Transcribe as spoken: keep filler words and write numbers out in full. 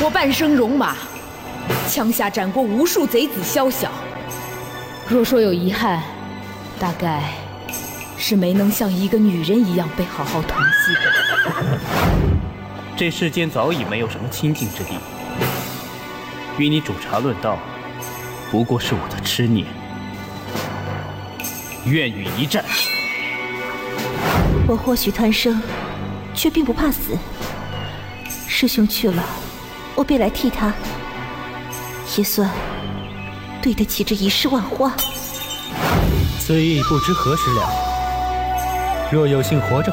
我半生戎马，枪下斩过无数贼子宵小。若说有遗憾，大概是没能像一个女人一样被好好疼惜的。 这世间早已没有什么清净之地，与你主茶论道，不过是我的痴念。愿与一战。 我或许贪生，却并不怕死。师兄去了，我便来替他，也算对得起这一世万花。 此意不知何时了。若有幸活着